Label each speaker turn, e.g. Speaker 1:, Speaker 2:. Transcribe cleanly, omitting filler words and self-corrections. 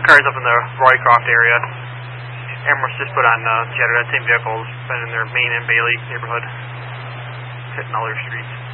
Speaker 1: cars up in the Roycroft area. Amherst just put on Jetter. That same vehicle has been in their Main and Bailey neighborhood, hitting all their streets.